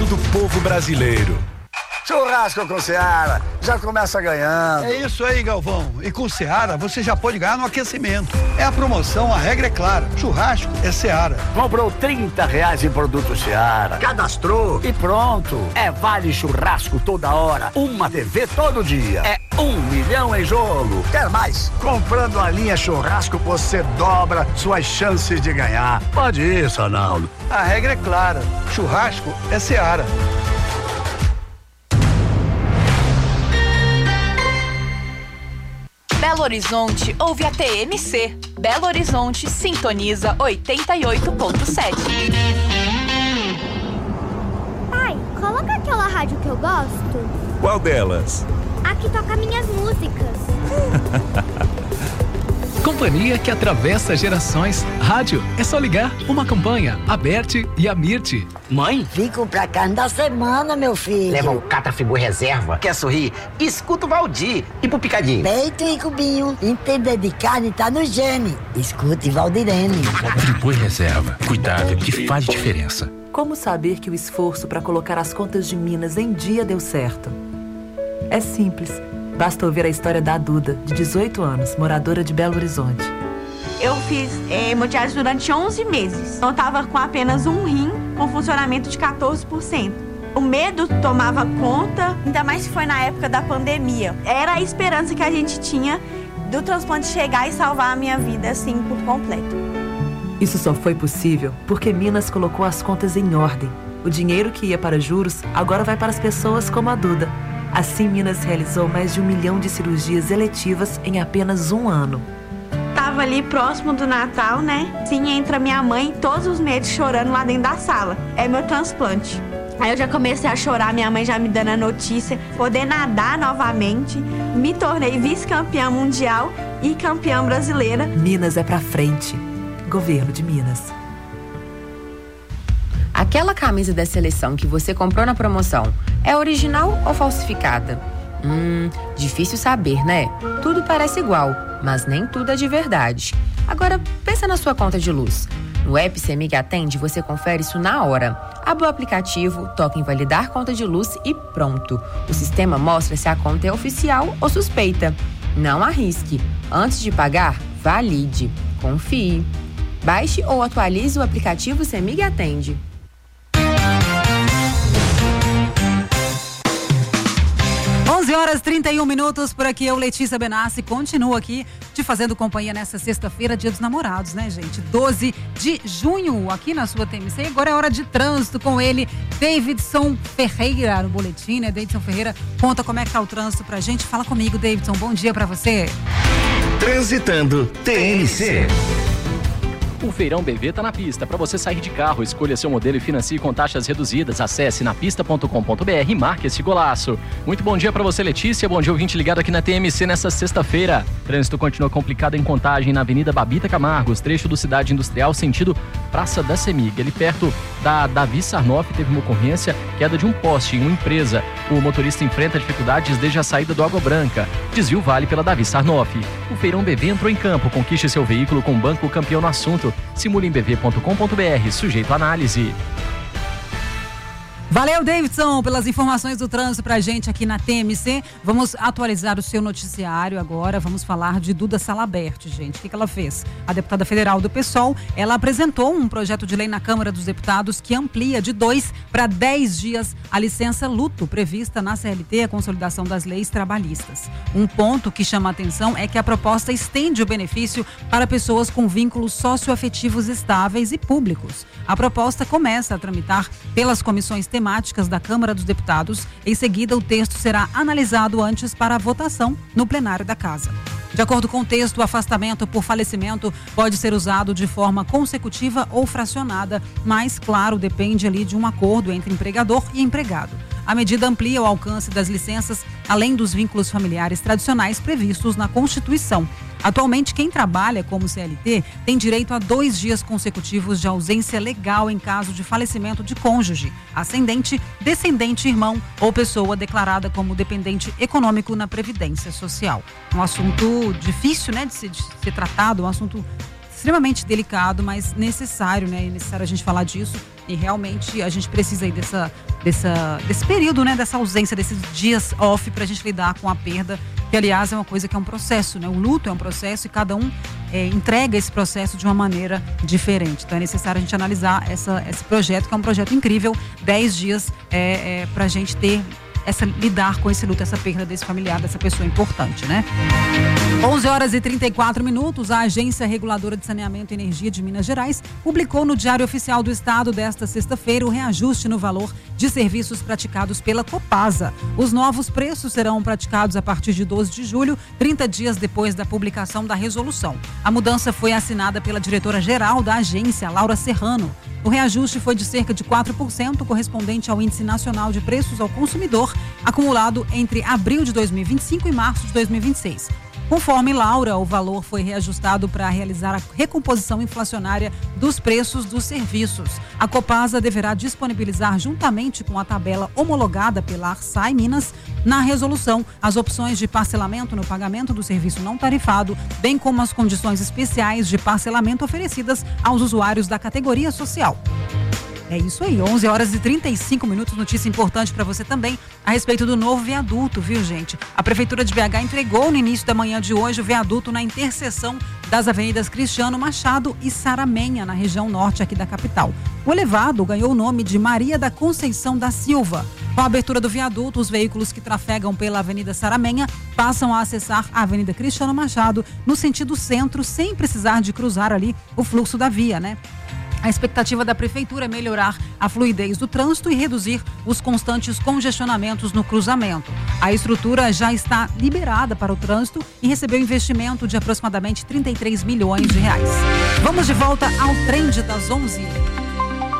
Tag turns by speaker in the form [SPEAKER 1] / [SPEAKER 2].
[SPEAKER 1] gosto do povo brasileiro.
[SPEAKER 2] Churrasco com Seara, já começa ganhando.
[SPEAKER 3] É isso aí, Galvão. E com Seara você já pode ganhar no aquecimento. É a promoção, a regra é clara. Churrasco é Seara.
[SPEAKER 2] Comprou R$30 em produto Seara. Cadastrou e pronto. É vale churrasco toda hora. Uma TV todo dia. É 1 milhão em jogo. Quer mais? Comprando a linha churrasco você dobra suas chances de ganhar. Pode ir, Sonaldo.
[SPEAKER 3] A regra é clara. Churrasco é Seara.
[SPEAKER 4] Belo Horizonte ouve a TMC. Belo Horizonte sintoniza 88.7.
[SPEAKER 5] Pai, coloca aquela rádio que eu gosto.
[SPEAKER 1] Qual delas?
[SPEAKER 5] A que toca minhas músicas.
[SPEAKER 6] Companhia que atravessa gerações. Rádio, é só ligar. Uma campanha, a Berti e a Mirti.
[SPEAKER 7] Mãe? Fico pra carne da semana, meu filho.
[SPEAKER 8] Leva um Catrafigu reserva. Quer sorrir? Escuta o Valdir. E pro picadinho?
[SPEAKER 7] Peito e cubinho. Entender de carne tá no gene. Escute Valdirene.
[SPEAKER 9] Friboi reserva. Cuidado que faz diferença.
[SPEAKER 10] Como saber que o esforço para colocar as contas de Minas em dia deu certo? É simples. Basta ouvir a história da Duda, de 18 anos, moradora de Belo Horizonte.
[SPEAKER 11] Eu fiz hemodiálise durante 11 meses. Eu estava com apenas um rim, com funcionamento de 14%. O medo tomava conta, ainda mais se foi na época da pandemia. Era a esperança que a gente tinha do transplante chegar e salvar a minha vida, assim, por completo.
[SPEAKER 10] Isso só foi possível porque Minas colocou as contas em ordem. O dinheiro que ia para juros agora vai para as pessoas como a Duda. Assim, Minas realizou mais de 1 milhão de cirurgias eletivas em apenas um ano.
[SPEAKER 11] Tava ali próximo do Natal, né? Sim, entra minha mãe todos os meses chorando lá dentro da sala. É meu transplante. Aí eu já comecei a chorar, minha mãe já me dando a notícia, poder nadar novamente. Me tornei vice-campeã mundial e campeã brasileira.
[SPEAKER 10] Minas é pra frente. Governo de Minas.
[SPEAKER 12] Aquela camisa da seleção que você comprou na promoção é original ou falsificada? Difícil saber, né? Tudo parece igual, mas nem tudo é de verdade. Agora, pensa na sua conta de luz. No app CEMIG Atende, você confere isso na hora. Abre o aplicativo, toca em validar conta de luz e pronto. O sistema mostra se a conta é oficial ou suspeita. Não arrisque. Antes de pagar, valide. Confie. Baixe ou atualize o aplicativo CEMIG Atende.
[SPEAKER 13] 11h31 por aqui, eu, Letícia Benassi, continuo aqui te fazendo companhia nessa sexta-feira, dia dos namorados, né, gente? 12 de junho, aqui na sua TMC. Agora é hora de trânsito com ele, Davidson Ferreira, no boletim, né? Davidson Ferreira, conta como é que tá o trânsito pra gente. Fala comigo, Davidson, bom dia pra você.
[SPEAKER 1] Transitando TMC.
[SPEAKER 14] O Feirão BV tá na pista. Para você sair de carro, escolha seu modelo e financie com taxas reduzidas. Acesse napista.com.br e marque esse golaço. Muito bom dia para você, Letícia. Bom dia, ouvinte ligado aqui na TMC nessa sexta-feira. Trânsito continua complicado em Contagem, na Avenida Babita Camargos, trecho do Cidade Industrial, sentido Praça da CEMIG. Ali perto da Davi Sarnoff teve uma ocorrência, queda de um poste em uma empresa. O motorista enfrenta dificuldades desde a saída do Água Branca. Desvio vale pela Davi Sarnoff. O Feirão BV entrou em campo. Conquiste seu veículo com o banco campeão no assunto. Simule em bv.com.br, sujeito à análise.
[SPEAKER 13] Valeu, Davidson, pelas informações do trânsito pra gente aqui na TMC. Vamos atualizar o seu noticiário agora. Vamos falar de Duda Salabert, gente. O que ela fez? A deputada federal do PSOL, ela apresentou um projeto de lei na Câmara dos Deputados que amplia de 2 para 10 dias a licença luto prevista na CLT, a consolidação das leis trabalhistas. Um ponto que chama a atenção é que a proposta estende o benefício para pessoas com vínculos socioafetivos estáveis e públicos. A proposta começa a tramitar pelas comissões temáticas da Câmara dos Deputados. Em seguida, o texto será analisado antes para a votação no plenário da Casa. De acordo com o texto, o afastamento por falecimento pode ser usado de forma consecutiva ou fracionada, mas, claro, depende ali de um acordo entre empregador e empregado. A medida amplia o alcance das licenças, além dos vínculos familiares tradicionais previstos na Constituição. Atualmente, quem trabalha como CLT tem direito a 2 dias consecutivos de ausência legal em caso de falecimento de cônjuge, ascendente, descendente, irmão ou pessoa declarada como dependente econômico na Previdência Social. Um assunto difícil, né, de ser tratado, um assunto extremamente delicado, mas necessário, né? É necessário a gente falar disso e realmente a gente precisa aí desse período, né? Dessa ausência, desses dias off pra gente lidar com a perda, que aliás é uma coisa que é um processo, né? O luto é um processo e cada um entrega esse processo de uma maneira diferente. Então é necessário a gente analisar esse projeto, que é um projeto incrível, 10 dias pra gente lidar com esse luto, essa perda desse familiar, dessa pessoa importante, né? 11h34, a Agência Reguladora de Saneamento e Energia de Minas Gerais publicou no Diário Oficial do Estado desta sexta-feira o reajuste no valor de serviços praticados pela Copasa. Os novos preços serão praticados a partir de 12 de julho, 30 dias depois da publicação da resolução. A mudança foi assinada pela diretora-geral da agência, Laura Serrano. O reajuste foi de cerca de 4%, correspondente ao Índice Nacional de Preços ao Consumidor, acumulado entre abril de 2025 e março de 2026. Conforme Laura, o valor foi reajustado para realizar a recomposição inflacionária dos preços dos serviços. A Copasa deverá disponibilizar, juntamente com a tabela homologada pela Arsai Minas, na resolução, as opções de parcelamento no pagamento do serviço não tarifado, bem como as condições especiais de parcelamento oferecidas aos usuários da categoria social. É isso aí, 11h35, notícia importante para você também a respeito do novo viaduto, viu, gente? A Prefeitura de BH entregou no início da manhã de hoje o viaduto na interseção das avenidas Cristiano Machado e Saramenha, na região norte aqui da capital. O elevado ganhou o nome de Maria da Conceição da Silva. Com a abertura do viaduto, os veículos que trafegam pela Avenida Saramenha passam a acessar a Avenida Cristiano Machado no sentido centro, sem precisar de cruzar ali o fluxo da via, né? A expectativa da Prefeitura é melhorar a fluidez do trânsito e reduzir os constantes congestionamentos no cruzamento. A estrutura já está liberada para o trânsito e recebeu investimento de aproximadamente 33 milhões de reais. Vamos de volta ao Trend das 11h.